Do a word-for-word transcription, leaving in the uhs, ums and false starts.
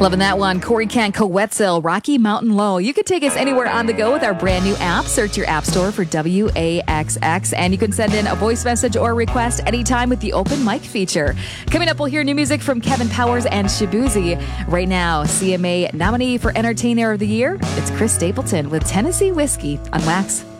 Loving that one. Corey Kent, Coetzel, Rocky Mountain Low. You can take us anywhere on the go with our brand new app. Search your app store for W A X X, and you can send in a voice message or request anytime with the open mic feature. Coming up, we'll hear new music from Kevin Powers and Shabuzi. Right now, C M A nominee for Entertainer of the Year, it's Chris Stapleton with Tennessee Whiskey on Wax.